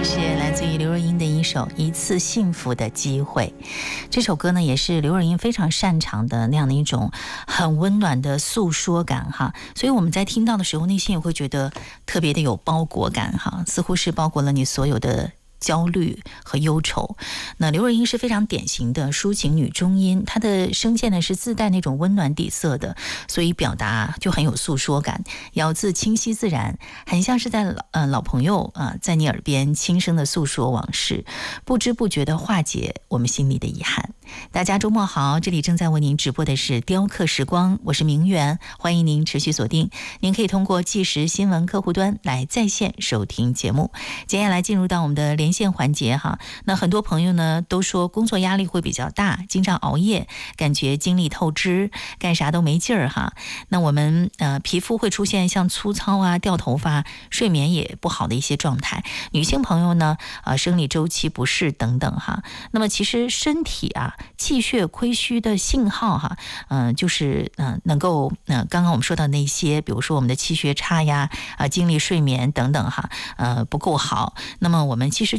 是来自于刘若英的一首《一次幸福的机会》。这首歌呢，也是刘若英非常擅长的那样的一种很温暖的诉说感哈，所以我们在听到的时候，内心也会觉得特别的有包裹感哈，似乎是包裹了你所有的焦虑和忧愁。那刘若英是非常典型的抒情女中音，她的声线呢是自带那种温暖底色的，所以表达就很有诉说感，咬字清晰自然，很像是在老朋友在你耳边轻声的诉说往事，不知不觉的化解我们心里的遗憾。大家周末好，这里正在为您直播的是雕刻时光，我是明媛，欢迎您持续锁定。您可以通过即时新闻客户端来在线收听节目。接下来进入到我们的连线环节哈，那很多朋友呢都说工作压力会比较大，经常熬夜，感觉精力透支，干啥都没劲儿哈。那我们皮肤会出现像粗糙啊、掉头发、睡眠也不好的一些状态。女性朋友呢生理周期不适等等哈。那么其实身体气血亏虚的信号哈，就是能够刚刚我们说到那些，比如说我们的气血差呀，精力睡眠等等哈，不够好。那么我们其实